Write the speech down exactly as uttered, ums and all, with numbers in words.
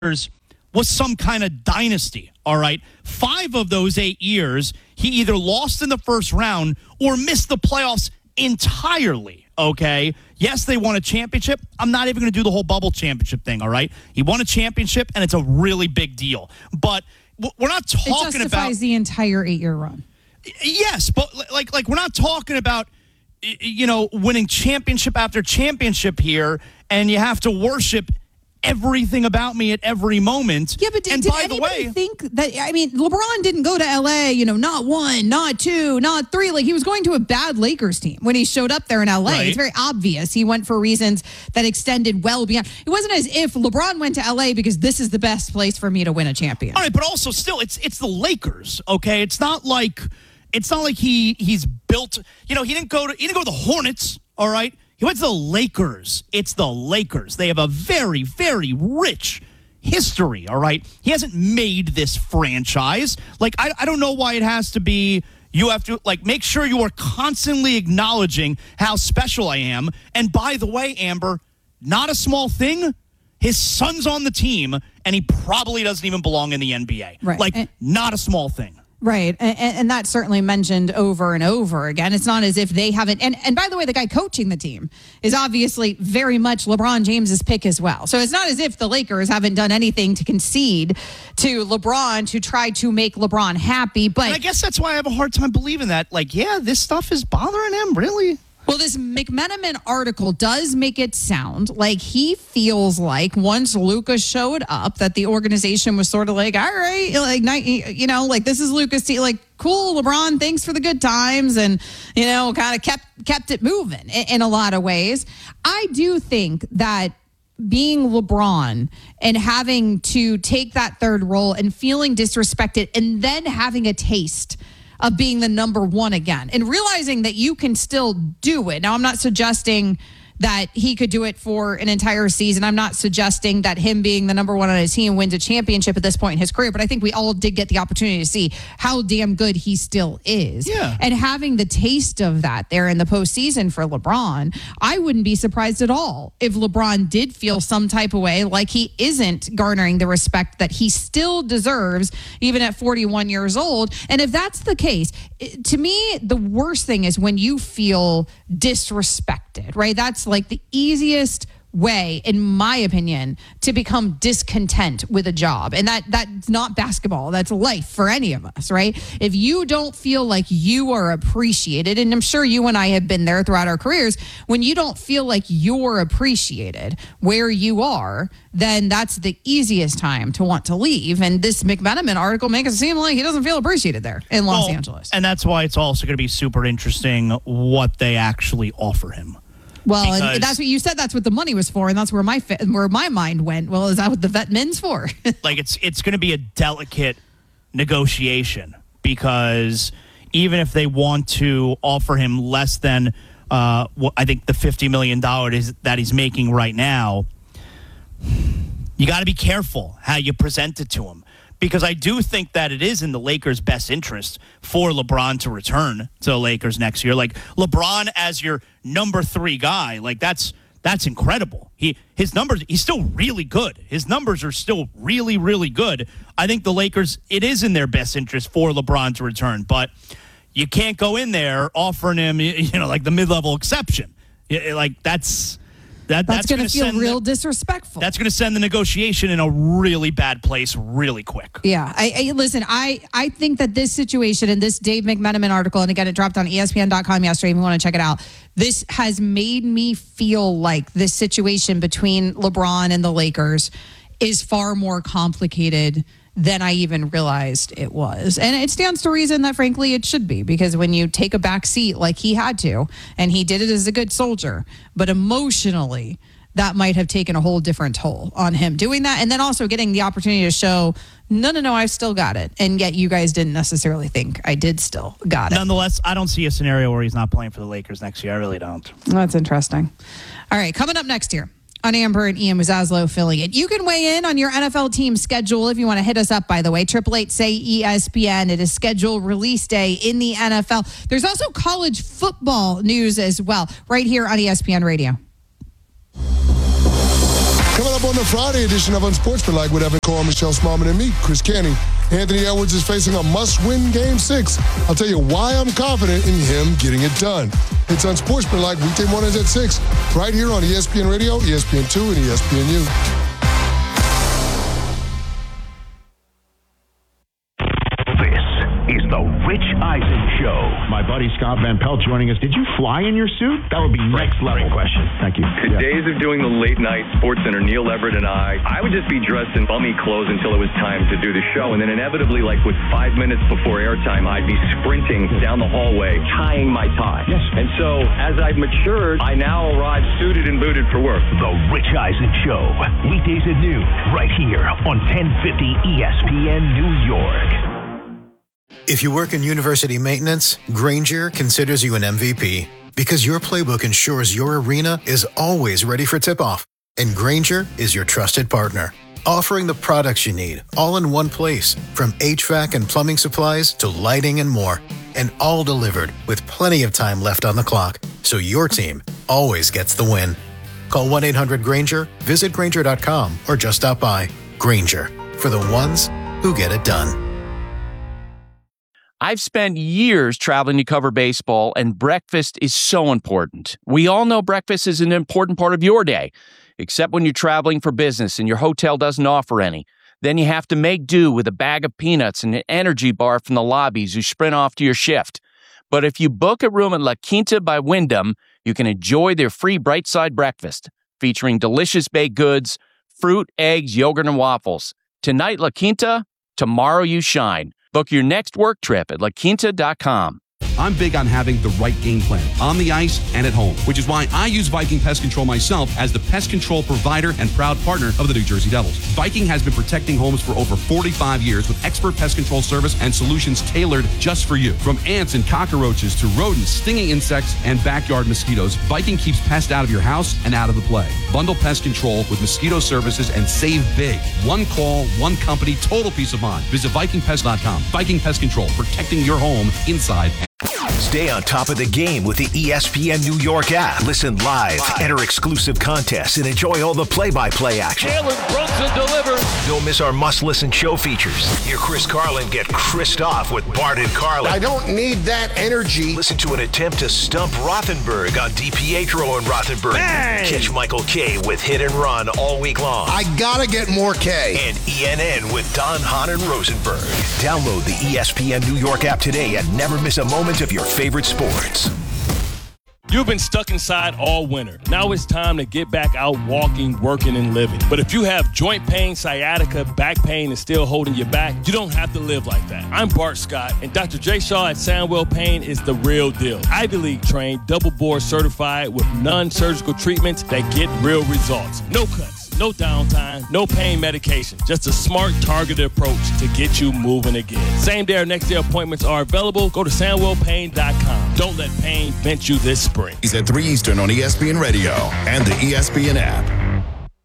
was some kind of dynasty, all right? Five of those eight years, he either lost in the first round or missed the playoffs entirely, okay? Yes, they won a championship. I'm not even going to do the whole bubble championship thing, all right? He won a championship, and it's a really big deal. But we're not talking about... It justifies the entire eight-year run. Yes, but like, like we're not talking about, you know, winning championship after championship here, and you have to worship everything about me at every moment. Yeah, but did, and did by the anybody way, think that, I mean, LeBron didn't go to L A, you know, not one, not two, not three. Like, he was going to a bad Lakers team when he showed up there in L A. Right. It's very obvious. He went for reasons that extended well beyond. It wasn't as if LeBron went to L A because this is the best place for me to win a championship. All right, but also still, it's it's the Lakers, okay? It's not like it's not like he he's built, you know, he didn't go to he didn't go to the Hornets, all right? He went to the Lakers. It's the Lakers. They have a very, very rich history, all right? He hasn't made this franchise. Like, I, I don't know why it has to be, you have to, like, make sure you are constantly acknowledging how special I am. And by the way, Amber, not a small thing, his son's on the team, and he probably doesn't even belong in the N B A. Right. Like, and- not a small thing. Right. And, and that's certainly mentioned over and over again. It's not as if they haven't. And, and by the way, the guy coaching the team is obviously very much LeBron James's pick as well. So it's not as if the Lakers haven't done anything to concede to LeBron to try to make LeBron happy. But And I guess that's why I have a hard time believing that. Like, yeah, this stuff is bothering him, really? Well, this McMenamin article does make it sound like he feels like once Luka showed up that the organization was sort of like, all right, like, you know, like this is Luka's team, like, cool, LeBron, thanks for the good times, and, you know, kind of kept kept it moving in, in a lot of ways. I do think that being LeBron and having to take that third role and feeling disrespected and then having a taste of being the number one again and realizing that you can still do it. Now, I'm not suggesting that he could do it for an entire season. I'm not suggesting that him being the number one on his team wins a championship at this point in his career, but I think we all did get the opportunity to see how damn good he still is. Yeah. And having the taste of that there in the postseason for LeBron, I wouldn't be surprised at all if LeBron did feel some type of way like he isn't garnering the respect that he still deserves, even at forty-one years old. And if that's the case, it, to me, the worst thing is when you feel disrespected, right? That's like the easiest way, in my opinion, to become discontent with a job. And that that's not basketball. That's life for any of us, right? If you don't feel like you are appreciated, and I'm sure you and I have been there throughout our careers, when you don't feel like you're appreciated where you are, then that's the easiest time to want to leave. And this McMenamin article makes it seem like he doesn't feel appreciated there in Los Well, Angeles. And that's why it's also going to be super interesting what they actually offer him. Well, Because- and that's what you said. That's what the money was for, and that's where my fi- where my mind went. Well, is that what the vet min's for? Like, it's it's going to be a delicate negotiation because even if they want to offer him less than uh, what I think the fifty million dollars that he's making right now, you got to be careful how you present it to him. Because I do think that it is in the Lakers' best interest for LeBron to return to the Lakers next year. Like, LeBron as your number three guy, like, that's that's incredible. He his numbers, he's still really good. His numbers are still really, really good. I think the Lakers, it is in their best interest for LeBron to return. But you can't go in there offering him, you know, like the mid-level exception. Like, that's... That, that's, that's going to feel send real the, disrespectful. That's going to send the negotiation in a really bad place really quick. Yeah. I, I listen, I, I think that this situation and this Dave McMenamin article, and again, it dropped on E S P N dot com yesterday if you want to check it out, this has made me feel like this situation between LeBron and the Lakers is far more complicated than I even realized it was. And it stands to reason that, frankly, it should be, because when you take a back seat like he had to, and he did it as a good soldier, but emotionally, that might have taken a whole different toll on him doing that. And then also getting the opportunity to show, no, no, no, I've still got it. And yet you guys didn't necessarily think I did still got it. Nonetheless, I don't see a scenario where he's not playing for the Lakers next year. I really don't. That's interesting. All right, coming up next year on Amber and Ian Mazzaslo filling it. You can weigh in on your N F L team schedule if you want to hit us up, by the way. Triple eight say E S P N. It is schedule release day in the N F L. There's also college football news as well, right here on E S P N Radio. Coming up on the Friday edition of Unsportsmanlike with Evan Cole, Michelle Smallman, and me, Chris Canty. Anthony Edwards is facing a must-win Game six. I'll tell you why I'm confident in him getting it done. It's Unsportsmanlike weekday mornings at six, right here on E S P N Radio, E S P N two, and E S P N U. Is the Rich Eisen Show. My buddy Scott Van Pelt joining us. Did you fly in your suit? That would be next level. Great question. Thank you. The yeah. days of doing the late night Sports Center, Neil Everett and I, I would just be dressed in bummy clothes until it was time to do the show. And then inevitably, like with five minutes before airtime, I'd be sprinting down the hallway, tying my tie. Yes. And so as I've matured, I now arrive suited and booted for work. The Rich Eisen Show. Weekdays at noon, right here on ten fifty E S P N New York. If you work in university maintenance, Grainger considers you an M V P because your playbook ensures your arena is always ready for tip-off. And Grainger is your trusted partner, offering the products you need all in one place, from H V A C and plumbing supplies to lighting and more, and all delivered with plenty of time left on the clock, so your team always gets the win. Call one eight hundred Grainger, visit Grainger dot com, or just stop by. Grainger, for the ones who get it done. I've spent years traveling to cover baseball, and breakfast is so important. We all know breakfast is an important part of your day, except when you're traveling for business and your hotel doesn't offer any. Then you have to make do with a bag of peanuts and an energy bar from the lobbies you sprint off to your shift. But if you book a room at La Quinta by Wyndham, you can enjoy their free Bright Side breakfast, featuring delicious baked goods, fruit, eggs, yogurt, and waffles. Tonight, La Quinta, tomorrow you shine. Book your next work trip at la quinta dot com. I'm big on having the right game plan on the ice and at home, which is why I use Viking Pest Control myself as the pest control provider and proud partner of the New Jersey Devils. Viking has been protecting homes for over forty-five years with expert pest control service and solutions tailored just for you. From ants and cockroaches to rodents, stinging insects, and backyard mosquitoes, Viking keeps pests out of your house and out of the play. Bundle pest control with mosquito services and save big. One call, one company, total peace of mind. Visit Viking Pest dot com. Viking Pest Control, protecting your home inside. Stay on top of the game with the E S P N New York app. Listen live, enter exclusive contests, and enjoy all the play-by-play action. Jalen Brunson delivers. Don't miss our must-listen show features. Hear Chris Carlin get Chris'd off with Bart and Carlin. I don't need that energy. Listen to an attempt to stump Rothenberg on DiPietro and Rothenberg. Hey! Catch Michael K with Hit and Run all week long. I gotta get more K. And E N N with Don, Hahn, and Rosenberg. Download the E S P N New York app today and never miss a moment of your favorite sports. You've been stuck inside all winter. Now it's time to get back out walking, working, and living. But if you have joint pain, sciatica, back pain, and still holding you back, you don't have to live like that. I'm Bart Scott, and Doctor Jay Shaw at Soundwell Pain is the real deal. Ivy League trained, double board certified with non-surgical treatments that get real results. No cuts. No downtime, no pain medication, just a smart, targeted approach to get you moving again. Same day or next day appointments are available. Go to soundwell pain dot com. Don't let pain vent you this spring. He's at three Eastern on E S P N Radio and the E S P N app.